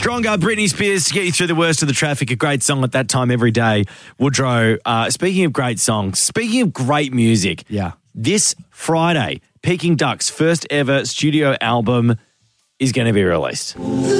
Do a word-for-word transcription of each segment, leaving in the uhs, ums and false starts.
Stronger, Britney Spears to get you through the worst of the traffic. A great song at that time every day. Woodrow, uh, speaking of great songs, speaking of great music, Yeah. this Friday, Peking Duck's first ever studio album is going to be released.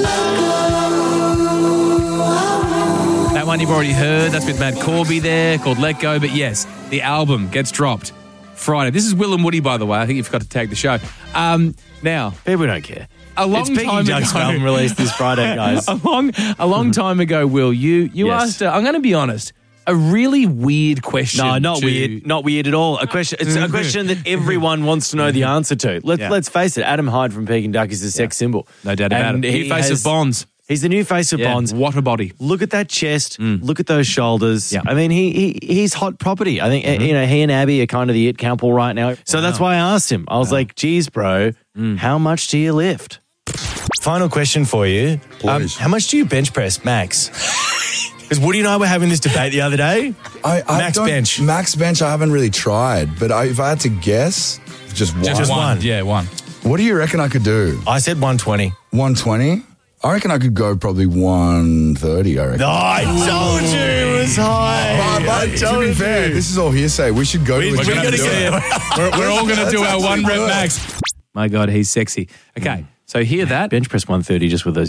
That one you've already heard. That's with Matt Corby there, called Let Go. But yes, the album gets dropped Friday. This is Will and Woody, by the way. I think you forgot to tag the show. Um, now, People don't care. a long It's Peking time Duck's ago, album released this Friday, guys. a long, a long time ago, Will, you you Yes. asked. Uh, I'm going to be honest. A really weird question. No, not to- weird. Not weird at all. A question. It's a question that everyone wants to know the answer to. Let's Yeah. let's face it. Adam Hyde from Peking Duck is a sex symbol. No doubt about And it. he New face has- of Bonds. He's the new face of Yeah, Bonds. What a body. Look at that chest. Look at those shoulders. Yeah. I mean, he, he he's hot property. I think uh you know he and Abby are kind of the it couple right now. So that's why I asked him. I was like, "Geez, bro, how much do you lift?" Final question for you. Um, Please. how much do you bench press, Max? Because Woody and I were having this debate the other day. I, I Max don't- bench. Max bench, I haven't really tried, but I, if I had to guess, just one. Just one. Yeah, one. What do you reckon I could do? I said one twenty. one twenty? I reckon I could go probably one thirty, I reckon. I told you it was high. But, but I to told be fair, you. this is all hearsay. We should go We- to a we're gym gonna and do get- it. We're, we're all going to do That's our one actually rep good. max. My God, he's sexy. Okay, so hear that. Bench press one thirty just with those